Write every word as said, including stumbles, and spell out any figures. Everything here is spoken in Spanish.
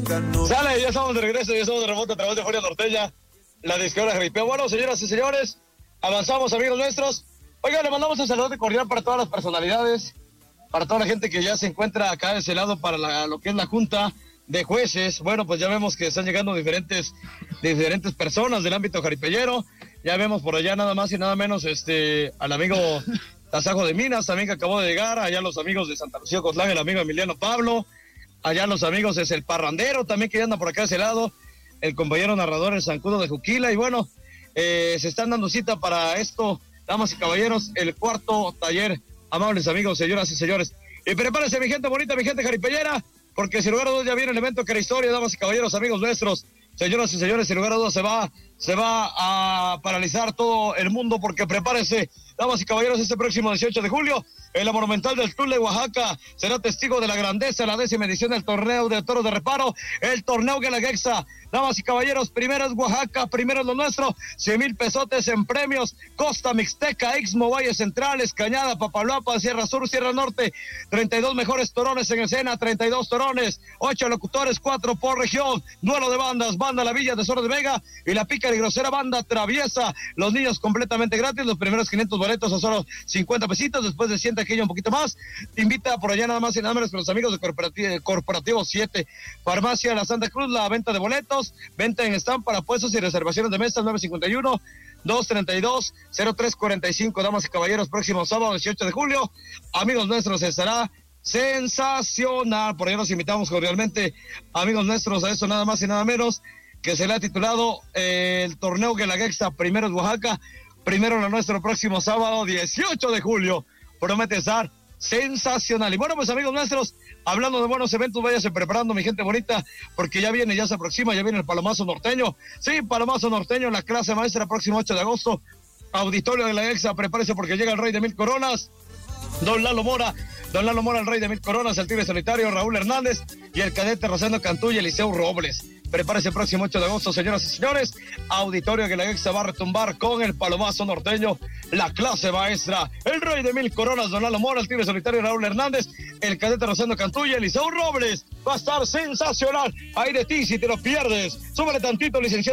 Sale, ya estamos de regreso, ya estamos de remoto a través de Furia Norteña, la disquera Jaripeo. Bueno, señoras y señores, avanzamos, amigos nuestros. Oiga, le mandamos un saludo cordial para todas las personalidades, para toda la gente que ya se encuentra acá de ese lado para la, lo que es la Junta de Jueces. Bueno, pues ya vemos que están llegando diferentes, diferentes personas del ámbito jaripellero. Ya vemos por allá nada más y nada menos este al amigo Tazajo de Minas, también que acabó de llegar. Allá los amigos de Santa Lucía Cotlán, el amigo Emiliano Pablo. Allá los amigos es el Parrandero, también que ya anda por acá de ese lado. El compañero narrador, el Zancudo de Juquila. Y bueno, eh, se están dando cita para esto, damas y caballeros, el cuarto taller. Amables amigos, señoras y señores. Y prepárense, mi gente bonita, mi gente jaripellera, porque sin lugar a dudas ya viene el evento que era historia, damas y caballeros, amigos nuestros. Señoras y señores, sin lugar a dudas se va, se va a paralizar todo el mundo, porque prepárense, damas y caballeros, este próximo dieciocho de julio, en la Monumental del Tule, Oaxaca, será testigo de la grandeza, la décima edición del torneo de toros de reparo, el torneo Guelaguetza. Damas y caballeros, primero es Oaxaca, primero es lo nuestro, cien mil pesotes en premios, Costa Mixteca, Ixmo, Valles Centrales, Cañada, Papaloapan, Sierra Sur, Sierra Norte, treinta y dos mejores torones en escena, treinta y dos torones, ocho locutores, cuatro por región, duelo de bandas, banda La Villa, Tesoro de Vega y la Pícara y Grosera Banda Traviesa, los niños completamente gratis, los primeros quinientos boletos a solo cincuenta pesitos, después de cien aquello un poquito más. Te invita por allá nada más y nada menos con los amigos de Corporativo, Corporativo siete, Farmacia La Santa Cruz, la venta de boletos, venta en stand para puestos y reservaciones de mesas, nueve cincuenta y uno, dos treinta y dos, cero tres cuarenta y cinco, damas y caballeros, próximo sábado dieciocho de julio, amigos nuestros, estará sensacional. Por allá los invitamos cordialmente, amigos nuestros, a eso nada más y nada menos, que se le ha titulado eh, el torneo Guelaguetza, primero es Oaxaca, primero lo nuestro, próximo sábado dieciocho de julio, promete estar sensacional. Y bueno, pues amigos nuestros, hablando de buenos eventos, váyase preparando, mi gente bonita, porque ya viene, ya se aproxima, ya viene el Palomazo Norteño. Sí, Palomazo Norteño, la clase maestra, próximo ocho de agosto, auditorio de la Exa, prepárese porque llega el Rey de Mil Coronas, Don Lalo Mora, Don Lalo Mora, el Rey de Mil Coronas, el Tigre Solitario, Raúl Hernández y el cadete Rosendo Cantú y Eliseo Robles. Prepárese el próximo ocho de agosto, señoras y señores, auditorio que la Exa va a retumbar con el Palomazo Norteño, la clase maestra, el Rey de Mil Coronas, Don Lalo Mora, el Tigre Solitario, Raúl Hernández, el cadete Rosendo Cantú y Eliseo Robles. Va a estar sensacional. Ahí de ti, si te lo pierdes, súbele tantito, licenciado.